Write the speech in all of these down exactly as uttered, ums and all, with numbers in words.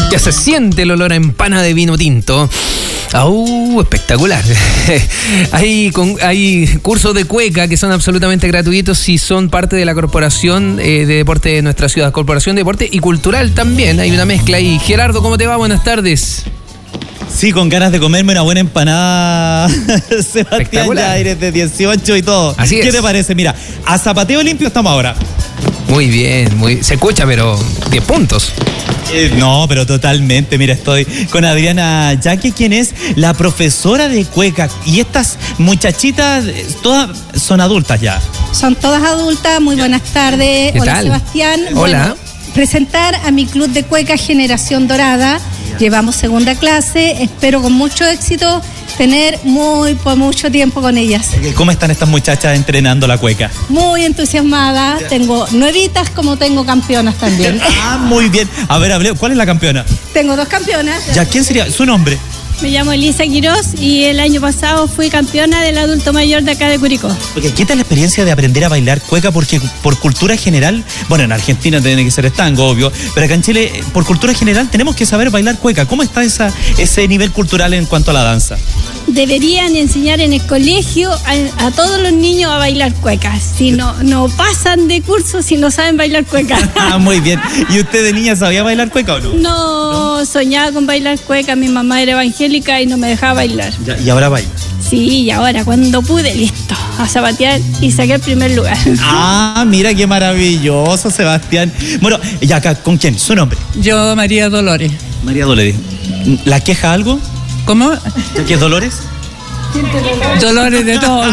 Ya se siente el olor a empana de vino tinto. ¡Uh! Espectacular. hay, con, hay cursos de cueca que son absolutamente gratuitos y son parte de la Corporación eh, de Deporte de nuestra ciudad. Corporación de Deporte y Cultural también. Hay una mezcla ahí. Gerardo, ¿cómo te va? Buenas tardes. Sí, con ganas de comerme una buena empanada. Sebastián, ya eres de dieciocho y todo. Así ¿Qué es. te parece? Mira, a zapateo limpio estamos ahora. Muy bien, muy, se escucha, pero diez puntos. Eh, no, pero totalmente. Mira, estoy con Adriana Yaque, quien es la profesora de cueca. Y estas muchachitas, todas son adultas ya. Son todas adultas. Muy buenas tardes. ¿Qué Hola, tal? Sebastián. Hola. Bueno, presentar a mi club de cueca Generación Dorada. Llevamos segunda clase. Espero con mucho éxito tener muy por mucho tiempo con ellas. ¿Cómo están estas muchachas entrenando la cueca? Muy entusiasmada. Tengo nuevitas como tengo campeonas también. Ah, muy bien. A ver, hable, ¿cuál es la campeona? Tengo dos campeonas. Ya, ¿quién sería su nombre? Me llamo Elisa Quiroz y el año pasado fui campeona del adulto mayor de acá de Curicó. Porque ¿qué tal la experiencia de aprender a bailar cueca? Porque por cultura general, bueno, en Argentina tiene que ser el tango, obvio, pero acá en Chile, por cultura general, tenemos que saber bailar cueca. ¿Cómo está esa, ese nivel cultural en cuanto a la danza? Deberían enseñar en el colegio a, a todos los niños a bailar cueca. Si no, no pasan de curso si no saben bailar cueca. Ah, muy bien. ¿Y usted de niña sabía bailar cueca o no? No, ¿No? soñaba con bailar cueca. Mi mamá era evangélica y no me dejaba bailar. Ya, ¿y ahora baila? Sí, y ahora cuando pude, listo, a zapatear y saqué el primer lugar. Ah, mira qué maravilloso, Sebastián. Bueno, y acá, ¿con quién? ¿Su nombre? Yo, María Dolores. María Dolores. ¿La queja algo? ¿Cómo? ¿Ya que es Dolores? Dolores de todo.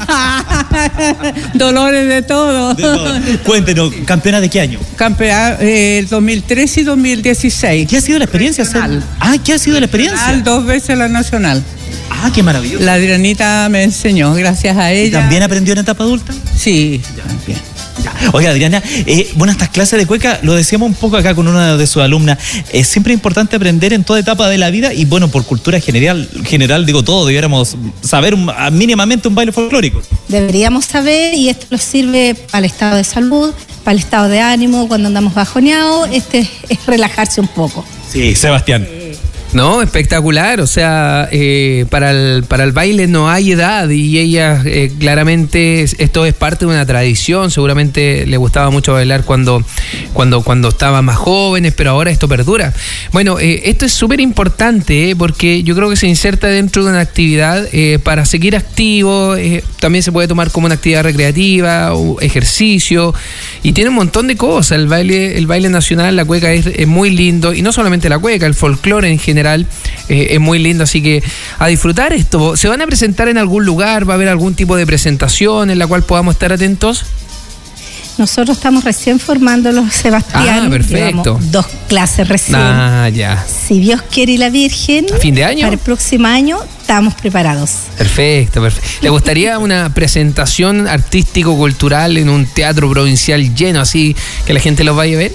Dolores de todo. De todo. Cuéntenos, ¿campeona de qué año? Campeona eh, dos mil trece y dos mil dieciséis. ¿Qué ha sido la experiencia? Nacional. Ah, ¿qué ha sido la experiencia? Nacional, dos veces la nacional. Ah, qué maravilloso. La Adrianita me enseñó, gracias a ¿Y ella. también aprendió en etapa adulta? Sí. Bien. Oiga, Adriana, eh, bueno, estas clases de cueca, lo decíamos un poco acá con una de sus alumnas, es siempre importante aprender en toda etapa de la vida y bueno, por cultura general, general digo todo, debiéramos saber un, mínimamente un baile folclórico. Deberíamos saber, y esto nos sirve para el estado de salud, para el estado de ánimo, cuando andamos bajoneados, este es relajarse un poco. Sí, Sebastián. No, espectacular, o sea, eh, para, el, para el baile no hay edad y ella eh, claramente esto es parte de una tradición, seguramente le gustaba mucho bailar cuando, cuando, cuando estaban más jóvenes, pero ahora esto perdura. Bueno, eh, esto es súper importante eh, porque yo creo que se inserta dentro de una actividad eh, para seguir activo, eh, también se puede tomar como una actividad recreativa, o ejercicio, y tiene un montón de cosas, el baile, el baile nacional, la cueca es, es muy lindo, y no solamente la cueca, el folclore en general. General, eh, es muy lindo, así que a disfrutar esto. ¿Se van a presentar en algún lugar? ¿Va a haber algún tipo de presentación en la cual podamos estar atentos? Nosotros estamos recién formándolos, Sebastián. Ah, perfecto. Llevamos dos clases recién. Ah, ya. Si Dios quiere y la Virgen, ¿a fin de año? Para el próximo año estamos preparados. Perfecto, perfecto. ¿Le gustaría una presentación artístico-cultural en un teatro provincial lleno, así que la gente los vaya a ver?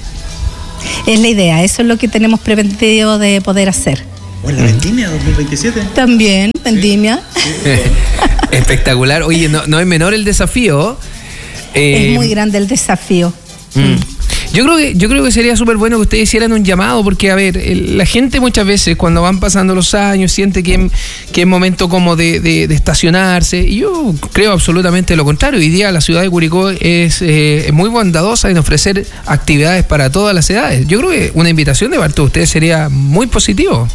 Es la idea, eso es lo que tenemos pretendido de poder hacer. ¿O en la Vendimia dos mil veintisiete? También, Vendimia. Sí. Espectacular. Oye, no, no es menor el desafío. Eh, es muy grande el desafío. Mm. Yo creo que yo creo que sería súper bueno que ustedes hicieran un llamado, porque, a ver, el, la gente muchas veces cuando van pasando los años siente que, que es momento como de, de, de estacionarse, y yo creo absolutamente lo contrario. Hoy día la ciudad de Curicó es, eh, es muy bondadosa en ofrecer actividades para todas las edades. Yo creo que una invitación de parte de ustedes sería muy positivo.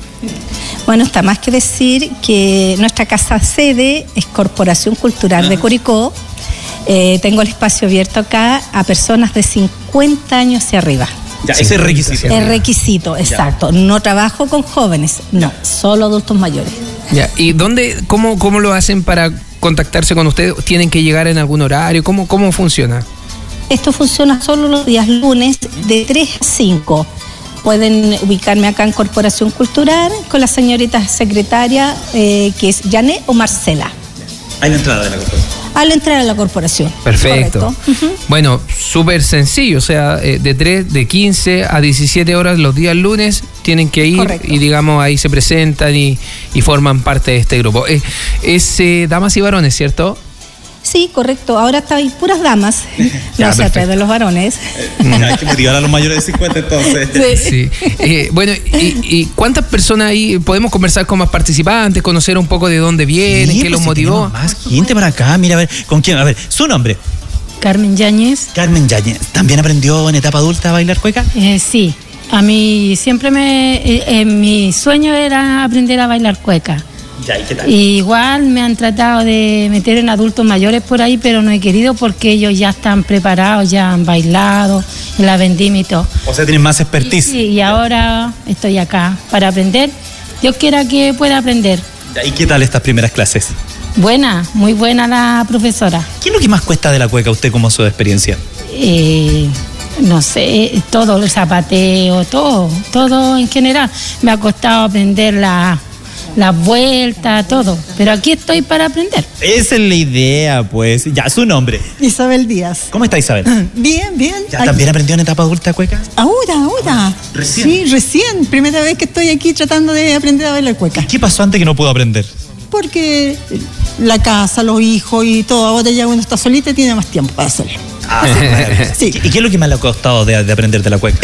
Bueno, está más que decir que nuestra casa sede es Corporación Cultural de Curicó. Eh, tengo el espacio abierto acá a personas de cincuenta años hacia arriba. Ya, ese es requisito. Es requisito, exacto. Ya. No trabajo con jóvenes, no, solo adultos mayores. Ya. ¿Y dónde, cómo, cómo lo hacen para contactarse con ustedes? ¿Tienen que llegar en algún horario? ¿Cómo, cómo funciona? Esto funciona solo los días lunes de tres a cinco. Pueden ubicarme acá en Corporación Cultural con la señorita secretaria eh, que es Janet o Marcela. Hay la entrada de la corporación. A la entrada de la corporación. Perfecto. Uh-huh. Bueno, súper sencillo, o sea, eh, de tres, de quince a diecisiete horas los días lunes tienen que ir. Correcto. Y digamos ahí se presentan y, y forman parte de este grupo. Eh, es eh, damas y varones, ¿cierto? Sí, correcto. Ahora está ahí puras damas. Ya, no se atrae de los varones. Hay que motivar a los mayores de cincuenta entonces. Sí. Eh, bueno, y, ¿y cuántas personas ahí podemos conversar con más participantes, conocer un poco de dónde vienen, Sí, qué pues los si motivó? tenemos más gente para acá, mira, a ver, ¿con quién? A ver, su nombre. Carmen Yáñez. Carmen Yáñez. ¿También aprendió en etapa adulta a bailar cueca? Eh, sí, a mí siempre me... eh, eh, mi sueño era aprender a bailar cueca. Ya, ¿y qué tal? Y igual me han tratado de meter en adultos mayores por ahí, pero no he querido porque ellos ya están preparados, ya han bailado, la vendimia y todo. O sea, tienen más expertise. Sí, y ahora estoy acá para aprender. Dios quiera que pueda aprender. Ya, ¿y qué tal estas primeras clases? Buena, muy buena la profesora. ¿Qué es lo que más cuesta de la cueca a usted como su experiencia? Eh, no sé, todo, el zapateo, todo, todo en general. Me ha costado aprender la, la vuelta, todo. Pero aquí estoy para aprender. Esa es la idea, pues. Ya, su nombre. Isabel Díaz. ¿Cómo está Isabel? Bien, bien. ¿Ya Aquí- también aprendió en etapa adulta cueca? Ahora, ahora. Recién. Sí, recién. Primera vez que estoy aquí tratando de aprender a bailar cueca. ¿Qué pasó antes que no pudo aprender? Porque la casa, los hijos y todo, ahora ya uno está solita y tiene más tiempo para hacerlo. Ah, sí. Sí. ¿Y qué es lo que más le ha costado de, de aprender de la cueca?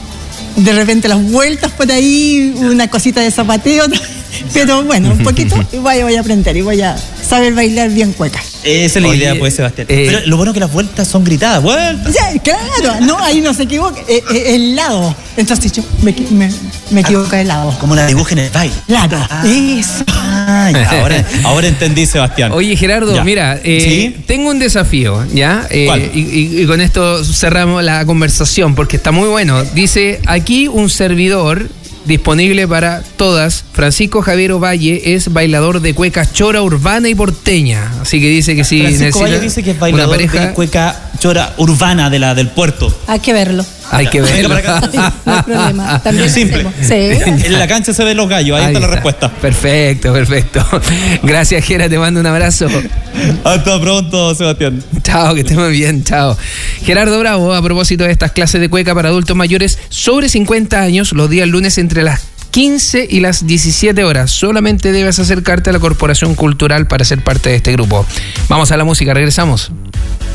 De repente las vueltas por ahí, una cosita de zapateo, pero bueno, un poquito y voy, voy a aprender y voy a saber bailar bien cueca. Esa es la Oye, idea, pues, Sebastián. eh, Pero lo bueno es que las vueltas son gritadas. ¡Vueltas! Sí, claro, no, ahí no se equivoca, eh, eh, el lado. Entonces yo me, equi- me, me equivoco el lado. Como la dibujen en el baile. Claro, eso. Ah, ya, ahora, ahora entendí, Sebastián. Oye, Gerardo, Ya. mira, eh, ¿Sí? tengo un desafío, ¿ya? Eh, ¿Cuál? y, y- y con esto cerramos la conversación porque está muy bueno. Dice, aquí un servidor disponible para todas. Francisco Javier Ovalle es bailador de cueca chora urbana y porteña. Así que dice que si Francisco necesita Valle dice que es una bailador pareja, de cueca chora urbana de la, del puerto. Hay que verlo. hay que Venga verlo. para acá. Sí, no hay problema. También Simple. hacemos. Sí. En la cancha se ven los gallos, ahí, está la respuesta. Perfecto, perfecto. Gracias, Gera, te mando un abrazo. Hasta pronto, Sebastián. Chao, que estés muy bien, chao. Gerardo Bravo, a propósito de estas clases de cueca para adultos mayores sobre cincuenta años, los días lunes entre las quince y las diecisiete horas. Solamente debes acercarte a la Corporación Cultural para ser parte de este grupo. Vamos a la música, regresamos.